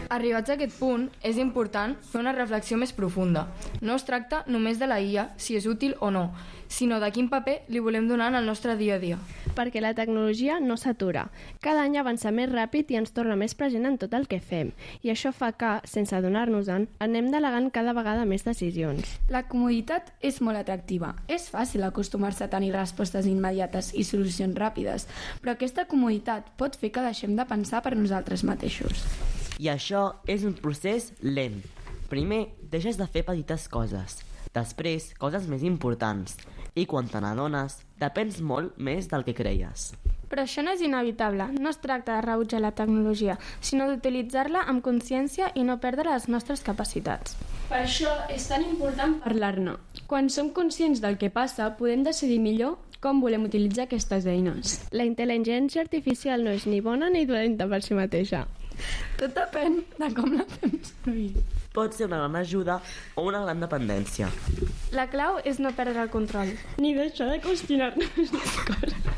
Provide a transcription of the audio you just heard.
Arribats a aquest punt, és important fer una reflexió més profunda. No es tracta només de la IA, si és útil o no, sinó de quin paper li volem donar en el nostre dia a dia. Perquè la tecnologia no s'atura. Cada any avança més ràpid i ens torna més present en tot el que fem. I això fa que, sense adonar-nos-en, anem delegant cada vegada més decisions. La comoditat és molt atractiva. És fàcil acostumar-se a tenir respostes immediates i solucions ràpides, però aquesta comoditat pot fer que deixem de pensar per nosaltres mateixos. I això és un procés lent. Primer, deixes de fer petites coses. Després, coses més importants. I quan te n'adones, depens molt més del que creies. Però això no és inevitable. No es tracta de rebutjar la tecnologia, sinó d'utilitzar-la amb consciència i no perdre les nostres capacitats. Per això és tan important parlar-ne. Quan som conscients del que passa, podem decidir millor com volem utilitzar aquestes eines. La intel·ligència artificial no és ni bona ni dolenta per si mateixa. Tot depèn de com la fem servir. Pot ser una gran ajuda o una gran dependència. La clau és no perdre el control. Ni deixar de qüestionar-nos les coses.